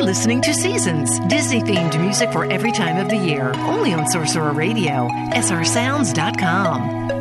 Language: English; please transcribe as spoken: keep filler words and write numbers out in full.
You're listening to Seasons, Disney-themed music for every time of the year. Only on Sorcerer Radio, S R sounds dot com.